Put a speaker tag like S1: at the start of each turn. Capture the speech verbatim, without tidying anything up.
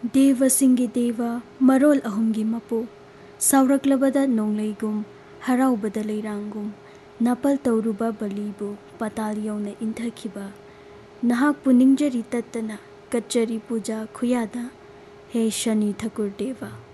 S1: देवसिंगी देवा मरोल अहुमगी मपु सावरक्लबदा नोंगलेगुम हराउबदा लेरांगुम नापल तौरुबा बलिबु पताल यौना इंथखिबा नहाक पुनिंगजरी तत्तना कच्चरी पूजा खुयादा हे शनि ठकुर देवा।